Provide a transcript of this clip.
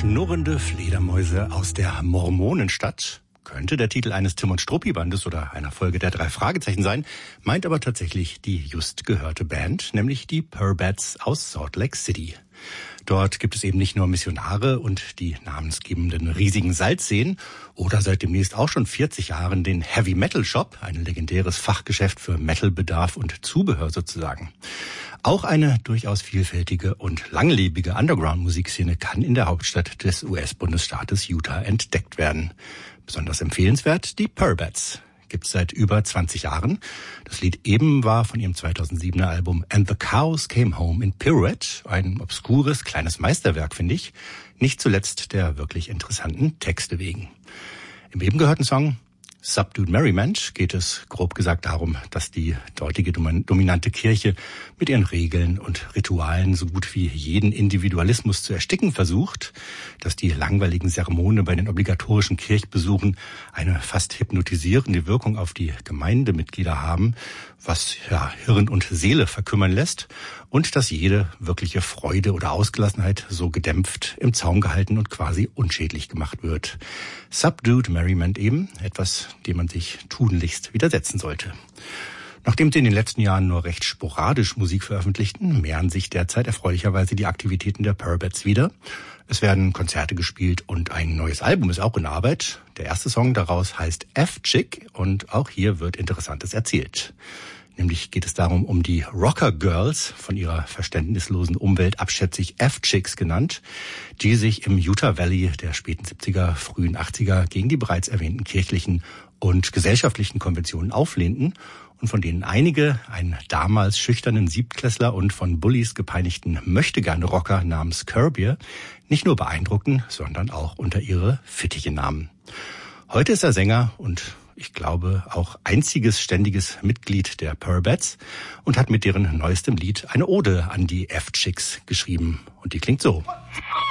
Knurrende Fledermäuse aus der Mormonenstadt. Könnte der Titel eines Tim und Struppi-Bandes oder einer Folge der 3 Fragezeichen sein, meint aber tatsächlich die just gehörte Band, nämlich die Purr-Bats aus Salt Lake City. Dort gibt es eben nicht nur Missionare und die namensgebenden riesigen Salzseen oder seit demnächst auch schon 40 Jahren den Heavy Metal Shop, ein legendäres Fachgeschäft für Metalbedarf und Zubehör sozusagen. Auch eine durchaus vielfältige und langlebige Underground-Musikszene kann in der Hauptstadt des US-Bundesstaates Utah entdeckt werden. Besonders empfehlenswert die Purr-Bats. Gibt's seit über 20 Jahren. Das Lied eben war von ihrem 2007er Album And the Cows Came Home in Pirouette. Ein obskures, kleines Meisterwerk, finde ich. Nicht zuletzt der wirklich interessanten Texte wegen. Im eben gehörten Song Subdued Merriment geht es grob gesagt darum, dass die dortige dominante Kirche mit ihren Regeln und Ritualen so gut wie jeden Individualismus zu ersticken versucht, dass die langweiligen Sermone bei den obligatorischen Kirchbesuchen eine fast hypnotisierende Wirkung auf die Gemeindemitglieder haben, was ja Hirn und Seele verkümmern lässt, und dass jede wirkliche Freude oder Ausgelassenheit so gedämpft im Zaum gehalten und quasi unschädlich gemacht wird. Subdued Merriment eben, etwas, dem man sich tunlichst widersetzen sollte. Nachdem sie in den letzten Jahren nur recht sporadisch Musik veröffentlichten, mehren sich derzeit erfreulicherweise die Aktivitäten der Purr-Bats wieder. Es werden Konzerte gespielt und ein neues Album ist auch in Arbeit. Der erste Song daraus heißt F-Chick und auch hier wird Interessantes erzählt. Nämlich geht es darum, um die Rocker Girls, von ihrer verständnislosen Umwelt abschätzig F-Chicks genannt, die sich im Utah Valley der späten 70er, frühen 80er gegen die bereits erwähnten kirchlichen und gesellschaftlichen Konventionen auflehnten und von denen einige einen damals schüchternen Siebtklässler und von Bullies gepeinigten Möchtegern-Rocker namens Curbier nicht nur beeindruckten, sondern auch unter ihre Fittiche nahmen. Heute ist er Sänger und ich glaube auch einziges ständiges Mitglied der Purr-Bats und hat mit deren neuestem Lied eine Ode an die F-Chicks geschrieben. Und die klingt so.